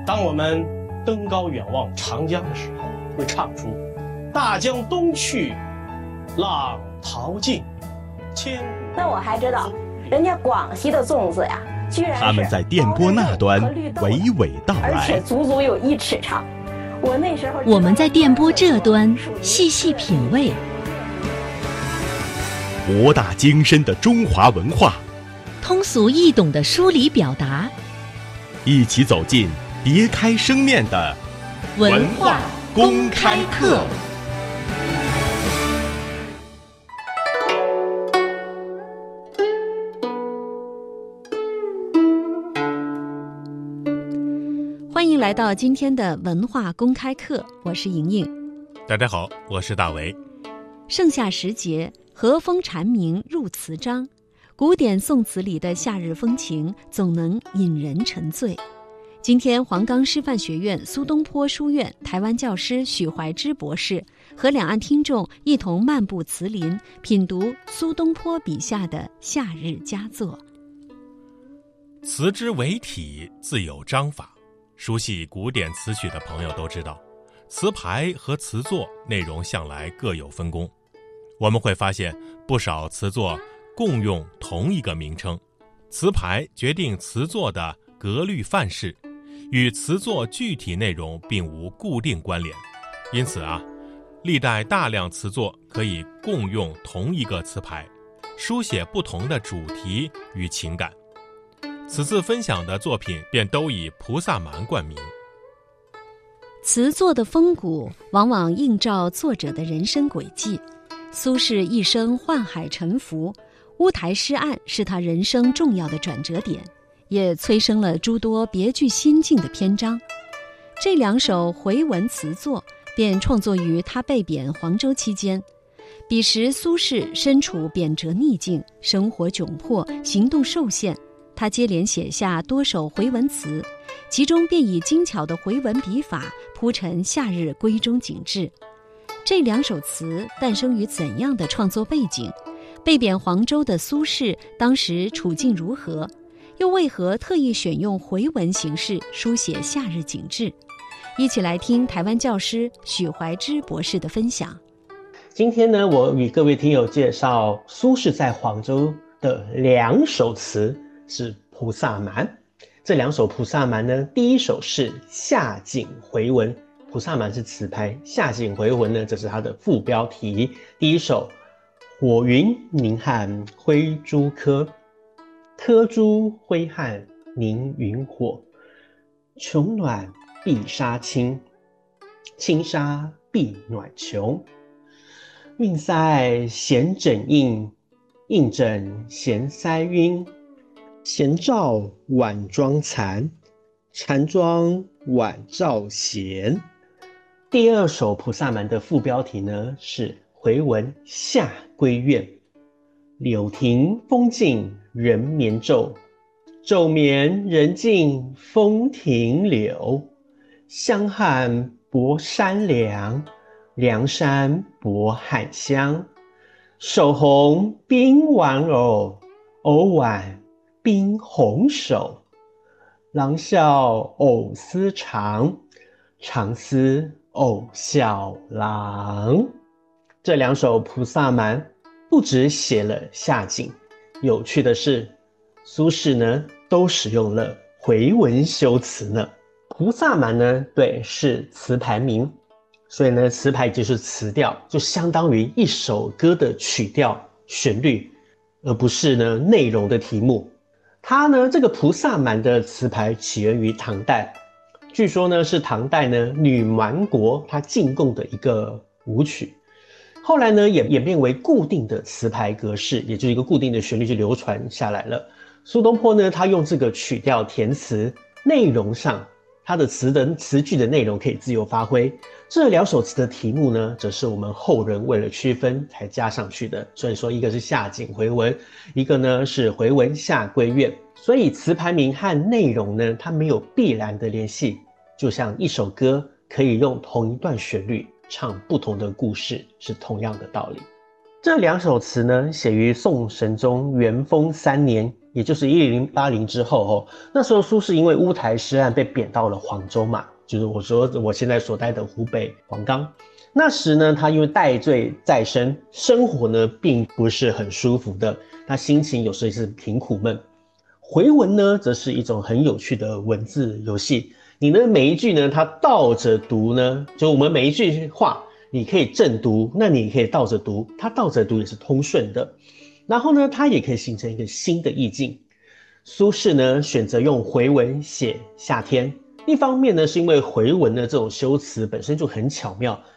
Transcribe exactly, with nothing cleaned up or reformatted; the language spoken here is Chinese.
当我们登高远望长江的时候，会唱出大江东去，浪淘尽，千古。 那我还知道，人家广西的粽子呀，居然是他们在电波那端娓娓道来， 而且足足有一尺长。我那时候我们在电波这端细细品味， 博大精深的中华文化， 通俗易懂的梳理表达， 一起走进别开生面的文化公开课。欢迎来到今天的文化公开课，我是莹莹。 大家好，我是大为。 盛夏时节，和风蝉鸣入词章，古典宋词里的夏日风情总能引人沉醉。今天黄冈师范学院苏东坡书院台湾教师许怀之博士和两岸听众一同漫步词林，品读苏东坡笔下的夏日佳作。 词之为体，自有章法。熟悉古典词曲的朋友都知道，词牌和词作内容向来各有分工。我们会发现不少词作共用同一个名称，词牌决定词作的格律范式，与词作具体内容并无固定关联。因此啊，历代大量词作可以共用同一个词牌，书写不同的主题与情感。此次分享的作品便都以菩萨蛮冠名。 词作的风骨往往映照作者的人生轨迹。苏轼一生宦海沉浮，乌台诗案是他人生重要的转折点，也催生了诸多别具心境的篇章。这两首回文词作便创作于他被贬黄州期间。彼时苏轼身处贬谪逆境，生活窘迫，行动受限，他接连写下多首回文词，其中便以精巧的回文笔法铺陈夏日闺中景致。这两首词诞生于怎样的创作背景？被贬黄州的苏轼当时处境如何？又为何特意选用回文形式书写夏日景致？一起来听台湾教师许怀之博士的分享。 今天呢，我与各位听友介绍苏轼在黄州的两首词，是菩萨蛮。这两首菩萨蛮呢，第一首是夏景回文，菩萨蛮是词牌，夏景回文呢，这是它的副标题。第一首，火云凝汉挥朱柯，柯朱挥汉凝云火，穷暖必杀青，青杀必暖穷。运塞闲枕印，印枕闲塞晕。闲照晚妆残，残妆晚照闲。第二首菩萨蛮的副标题呢是回文夏闺怨。柳亭风静人眠昼，昼眠人静风停柳。香汉博山凉，凉山博汉香。手红冰玩偶，偶挽冰红手。郎笑偶思长，长思偶笑郎。这两首菩萨蛮不只写了夏景，有趣的是苏轼呢都使用了回文修辞呢。菩萨蛮呢，对，是词牌名，所以呢词牌就是词调，就相当于一首歌的曲调旋律，而不是呢内容的题目。它呢这个菩萨蛮的词牌起源于唐代，据说呢是唐代呢女蛮国她进贡的一个舞曲，后来呢也演变为固定的词牌格式，也就是一个固定的旋律就流传下来了。苏东坡呢他用这个曲调填词，内容上他的词的词句的内容可以自由发挥。这两首词的题目呢，则是我们后人为了区分才加上去的。所以说，一个是夏景回文，一个呢是回文夏闺怨。所以词牌名和内容呢，它没有必然的联系，就像一首歌可以用同一段旋律唱不同的故事，是同样的道理。这两首词呢，写于宋神宗元丰三年， 也就是一零八零之后哦，那时候苏轼因为乌台诗案被贬到了黄州嘛，就是我说我现在所待的湖北黄冈。那时呢，他因为戴罪在身，生活呢并不是很舒服的，他心情有时候是挺苦闷。回文呢，则是一种很有趣的文字游戏。你呢每一句呢，它倒着读呢，就我们每一句话，你可以正读，那你可以倒着读，它倒着读也是通顺的。然后呢，它也可以形成一个新的意境。苏轼呢选择用回文写夏天，一方面呢是因为回文的这种修辞本身就很巧妙，